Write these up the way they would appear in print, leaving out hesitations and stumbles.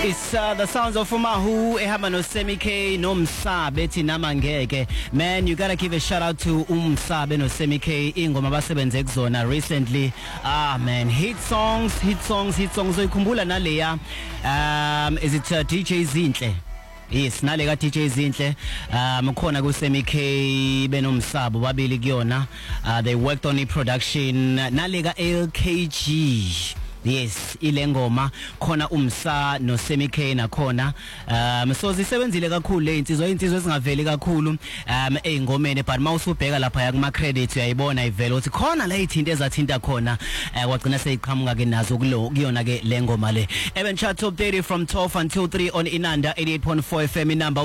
It's the sounds of Umahu, ehamba no Semi K, no Msabe ethi nama ngeke. Man, you gotta give a shout out to Msabe no Semi K, ingoma basebenze kuzona recently. Man, hit songs. Uyikhumbula naleya is it DJ Zinhle? Yes, nalega DJ Zinhle khona ku Semi K benomsabo babili kuyona. They worked on the production nalega LKG. Yes, ilengoma khona umsa no Semi K nakhona so zisebenzile kakhulu le insizwa ezingaveli kakhulu eingomeni, but mawusubheka lapha kuma credits uyayibona ivela uthi khona la ithinto ezathinta khona kwagcina seyiqhamuka ke nazo kuyona ke lengoma le. Even chat top 30 from 12 until 3 on Inanda 88.4 FM, number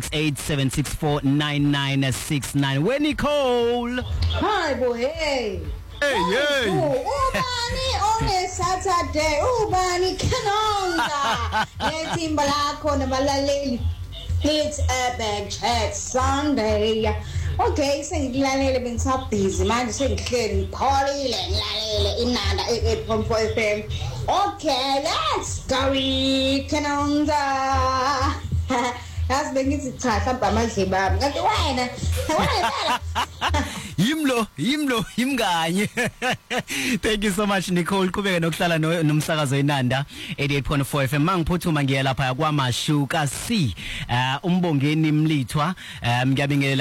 0687649969. When Nicole, hi boy, hey. Hey, hey. Ubani on a Saturday, Ubani Kanonga. Netimba lakho nabalaleli. It's Urban Chat Sunday. Okay, sengilalele bengisap busy manje sengihleli pholile ngilalele Inanda 88.4 FM. Okay, let's go. Kanonga. That's bengithi cha hamba amadleba ami. Kanti wena Yimkanye. Thank you so much Nicole. Kubeke nokuhlala nomsakazo Inanda 88.4 FM. Mangiphuthuma ngiya lapha kwaMashuka C. Umbongeni Mlithwa ngiyabingelela